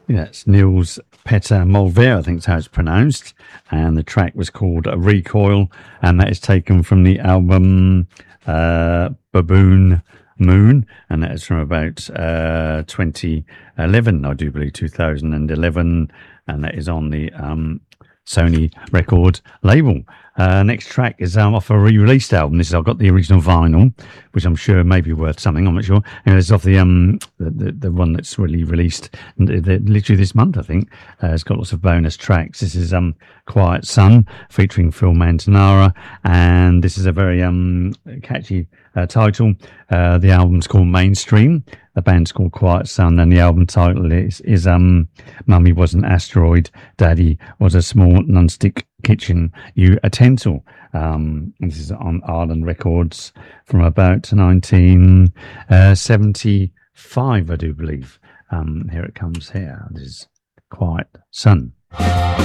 Yeah, it's Niels Petter Molver, I think is how it's pronounced. And the track was called Recoil, and that is taken from the album Baboon Moon, and that is from about 2011, I do believe, 2011, and that is on the Sony record label. Next track is off a re-released album. I've got the original vinyl, which I'm sure may be worth something. I'm not sure. And it's off the one that's really released literally this month, I think. It's got lots of bonus tracks. This is Quiet Sun featuring Phil Mantanara, and this is a very catchy title. The album's called Mainstream. The band's called Quiet Sun, and the album title is Mummy Was an Asteroid, Daddy Was a Small Non-Stick Kitchen Utensil. This is on Ireland Records from about 1975, I do believe. Here it comes here. This is Quiet Sun.